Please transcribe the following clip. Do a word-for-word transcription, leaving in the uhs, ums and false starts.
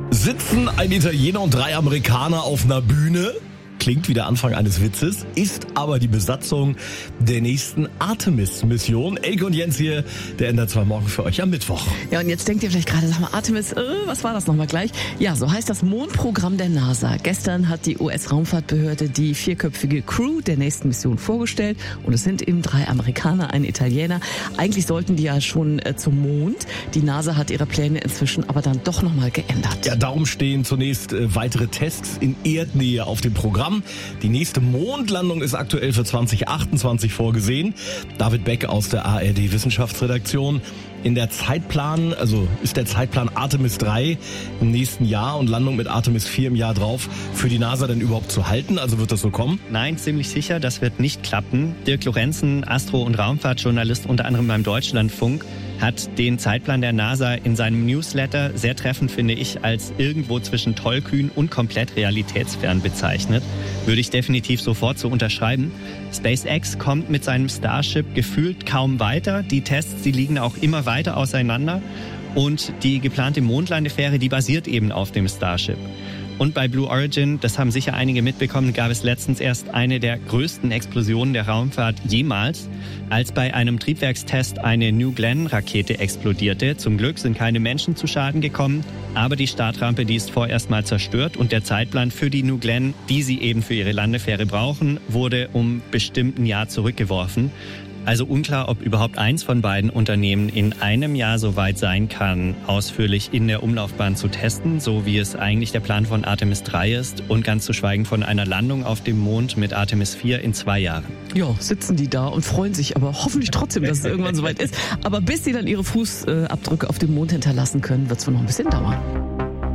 Sitzen ein Italiener und drei Amerikaner auf einer Bühne? Klingt wie der Anfang eines Witzes, ist aber die Besatzung der nächsten Artemis-Mission. Elke und Jens hier, der ändert zwar morgen für euch am Mittwoch. Ja, und jetzt denkt ihr vielleicht gerade, sag mal, Artemis, äh, was war das nochmal gleich? Ja, so heißt das Mondprogramm der NASA. Gestern hat die U S-Raumfahrtbehörde die vierköpfige Crew der nächsten Mission vorgestellt. Und es sind eben drei Amerikaner, ein Italiener. Eigentlich sollten die ja schon äh, zum Mond. Die NASA hat ihre Pläne inzwischen aber dann doch nochmal geändert. Ja, darum stehen zunächst äh, weitere Tests in Erdnähe auf dem Programm. Die nächste Mondlandung ist aktuell für zwanzig achtundzwanzig vorgesehen. David Beck aus der A R D-Wissenschaftsredaktion. In der Zeitplan, also ist der Zeitplan Artemis drei im nächsten Jahr und Landung mit Artemis vier im Jahr drauf für die NASA denn überhaupt zu halten? Also wird das so kommen? Nein, ziemlich sicher, das wird nicht klappen. Dirk Lorenzen, Astro- und Raumfahrtjournalist unter anderem beim Deutschlandfunk, hat den Zeitplan der NASA in seinem Newsletter sehr treffend, finde ich, als irgendwo zwischen tollkühn und komplett realitätsfern bezeichnet. Würde ich definitiv sofort so unterschreiben. SpaceX kommt mit seinem Starship gefühlt kaum weiter. Die Tests, die liegen auch immer weiter auseinander. Und die geplante Mondlandefähre, die basiert eben auf dem Starship. Und bei Blue Origin, das haben sicher einige mitbekommen, gab es letztens erst eine der größten Explosionen der Raumfahrt jemals, als bei einem Triebwerkstest eine New Glenn-Rakete explodierte. Zum Glück sind keine Menschen zu Schaden gekommen, aber die Startrampe, die ist vorerst mal zerstört und der Zeitplan für die New Glenn, die sie eben für ihre Landefähre brauchen, wurde um bestimmten Jahr zurückgeworfen. Also unklar, ob überhaupt eins von beiden Unternehmen in einem Jahr so weit sein kann, ausführlich in der Umlaufbahn zu testen, so wie es eigentlich der Plan von Artemis drei ist und ganz zu schweigen von einer Landung auf dem Mond mit Artemis vier in zwei Jahren. Ja, sitzen die da und freuen sich aber hoffentlich trotzdem, dass es irgendwann soweit ist. Aber bis sie dann ihre Fußabdrücke auf dem Mond hinterlassen können, wird es wohl noch ein bisschen dauern.